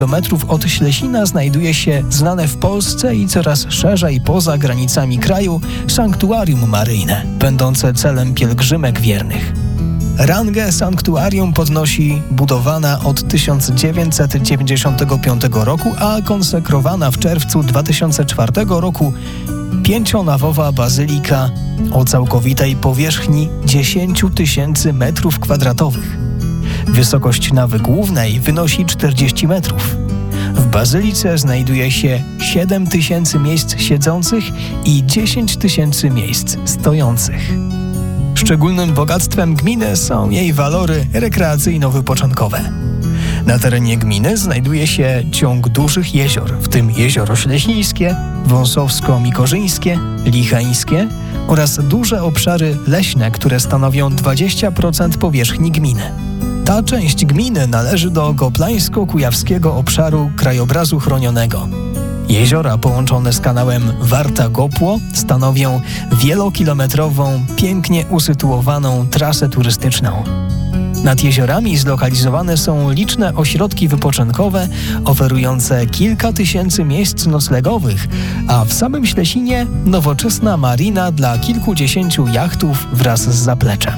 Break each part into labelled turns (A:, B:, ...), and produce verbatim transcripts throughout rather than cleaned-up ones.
A: kilometrów od Ślesina znajduje się znane w Polsce i coraz szerzej poza granicami kraju sanktuarium maryjne, będące celem pielgrzymek wiernych. Rangę sanktuarium podnosi budowana od tysiąc dziewięćset dziewięćdziesiątego piątego roku, a konsekrowana w czerwcu dwa tysiące czwartego roku pięcionawowa bazylika o całkowitej powierzchni dziesięć tysięcy metrów kwadratowych. Wysokość nawy głównej wynosi czterdzieści metrów. W bazylice znajduje się siedem tysięcy miejsc siedzących i dziesięć tysięcy miejsc stojących. Szczególnym bogactwem gminy są jej walory rekreacyjno-wypoczynkowe. Na terenie gminy znajduje się ciąg dużych jezior, w tym jezioro Śleśnińskie, Wąsowsko-Mikorzyńskie, Licheńskie oraz duże obszary leśne, które stanowią dwadzieścia procent powierzchni gminy. Ta część gminy należy do Goplańsko-Kujawskiego Obszaru Krajobrazu Chronionego. Jeziora połączone z kanałem Warta-Gopło stanowią wielokilometrową, pięknie usytuowaną trasę turystyczną. Nad jeziorami zlokalizowane są liczne ośrodki wypoczynkowe oferujące kilka tysięcy miejsc noclegowych, a w samym Ślesinie nowoczesna marina dla kilkudziesięciu jachtów wraz z zapleczem.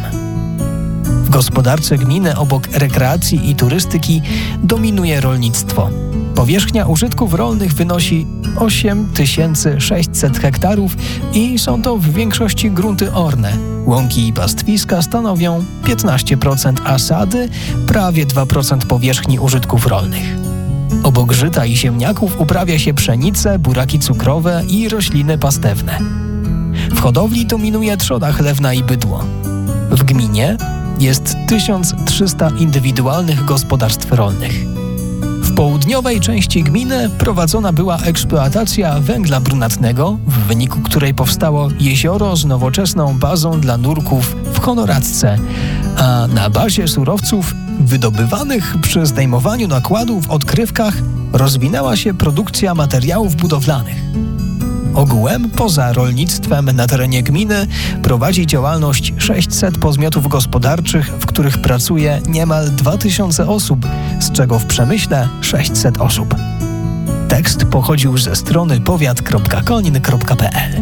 A: W gospodarce gminy obok rekreacji i turystyki dominuje rolnictwo. Powierzchnia użytków rolnych wynosi osiem tysięcy sześćset hektarów i są to w większości grunty orne. Łąki i pastwiska stanowią piętnaście procent, a sady prawie dwa procent powierzchni użytków rolnych. Obok żyta i ziemniaków uprawia się pszenicę, buraki cukrowe i rośliny pastewne. W hodowli dominuje trzoda chlewna i bydło. W gminie jest tysiąc trzysta indywidualnych gospodarstw rolnych. W południowej części gminy prowadzona była eksploatacja węgla brunatnego, w wyniku której powstało jezioro z nowoczesną bazą dla nurków w Honoradce, a na bazie surowców wydobywanych przy zdejmowaniu nakładu w odkrywkach rozwinęła się produkcja materiałów budowlanych. Ogółem, poza rolnictwem na terenie gminy prowadzi działalność sześćset podmiotów gospodarczych, w których pracuje niemal dwa tysiące osób, z czego w przemyśle sześćset osób. Tekst pochodził ze strony powiat kropka konin kropka p l.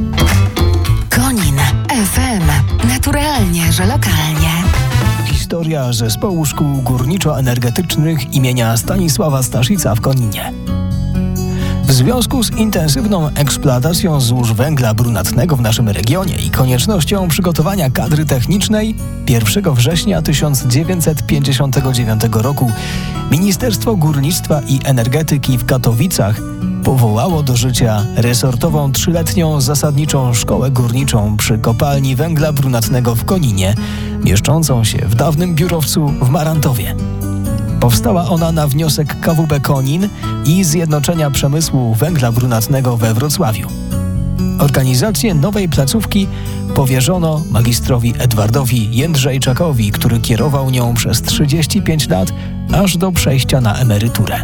B: Konin F M. Naturalnie, że lokalnie.
A: Historia Zespołu Szkół Górniczo-Energetycznych imienia Stanisława Staszica w Koninie. W związku z intensywną eksploatacją złóż węgla brunatnego w naszym regionie i koniecznością przygotowania kadry technicznej pierwszego września tysiąc dziewięćset pięćdziesiątego dziewiątego roku Ministerstwo Górnictwa i Energetyki w Katowicach powołało do życia resortową trzyletnią zasadniczą szkołę górniczą przy kopalni węgla brunatnego w Koninie, mieszczącą się w dawnym biurowcu w Marantowie. Powstała ona na wniosek K W B Konin i Zjednoczenia Przemysłu Węgla Brunatnego we Wrocławiu. Organizację nowej placówki powierzono magistrowi Edwardowi Jędrzejczakowi, który kierował nią przez trzydzieści pięć lat, aż do przejścia na emeryturę.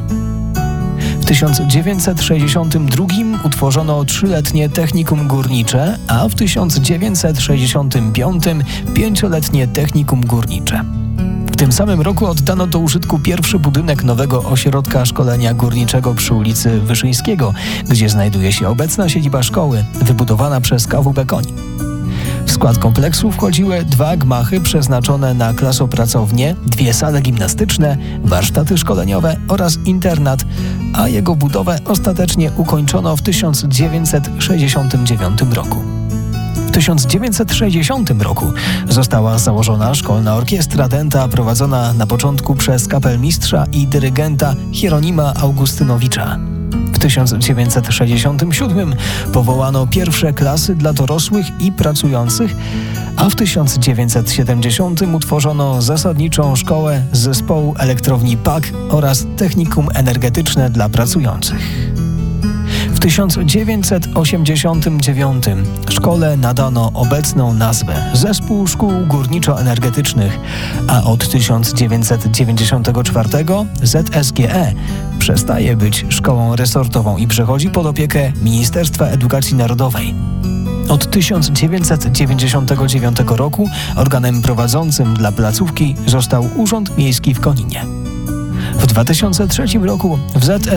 A: W tysiąc dziewięćset sześćdziesiątym drugim utworzono trzyletnie technikum górnicze, a w tysiąc dziewięćset sześćdziesiątym piątym pięcioletnie technikum górnicze. W tym samym roku oddano do użytku pierwszy budynek nowego ośrodka szkolenia górniczego przy ulicy Wyszyńskiego, gdzie znajduje się obecna siedziba szkoły, wybudowana przez K W B Konin. W skład kompleksu wchodziły dwa gmachy przeznaczone na klasopracownię, dwie sale gimnastyczne, warsztaty szkoleniowe oraz internat, a jego budowę ostatecznie ukończono w tysiąc dziewięćset sześćdziesiątym dziewiątym roku. W tysiąc dziewięćset sześćdziesiątym roku została założona szkolna orkiestra dęta prowadzona na początku przez kapelmistrza i dyrygenta Hieronima Augustynowicza. W tysiąc dziewięćset sześćdziesiątym siódmym powołano pierwsze klasy dla dorosłych i pracujących, a w tysiąc dziewięćset siedemdziesiątym utworzono zasadniczą szkołę zespołu elektrowni P A K oraz technikum energetyczne dla pracujących. W tysiąc dziewięćset osiemdziesiątym dziewiątym szkole nadano obecną nazwę Zespół Szkół Górniczo-Energetycznych, a od tysiąc dziewięćset dziewięćdziesiątego czwartego Z S G E przestaje być szkołą resortową i przechodzi pod opiekę Ministerstwa Edukacji Narodowej. Od tysiąc dziewięćset dziewięćdziesiątego dziewiątego roku organem prowadzącym dla placówki został Urząd Miejski w Koninie. W dwa tysiące trzecim roku w Z